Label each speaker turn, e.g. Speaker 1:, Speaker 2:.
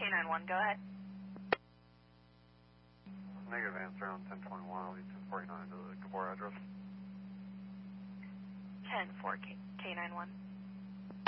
Speaker 1: K91, go ahead.
Speaker 2: Negative answer on 1021, I'll lead 1049 to the Gabor address.
Speaker 1: 10-4, K91.